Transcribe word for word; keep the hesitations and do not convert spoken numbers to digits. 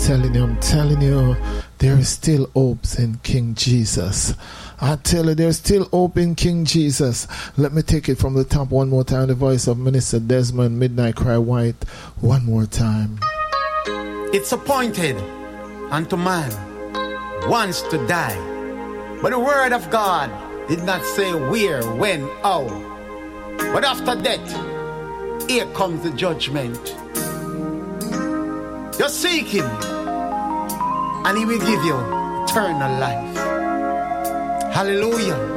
telling you, I'm telling you, there is still hopes in King Jesus. I tell you, there's still hope in King Jesus. Let me take it from the top one more time. The voice of Minister Desmond, Midnight Cry White. One more time. It's appointed unto man once to die. But the word of God did not say where, when, how. But after death, here comes the judgment. Just seek him, and he will give you eternal life. Hallelujah.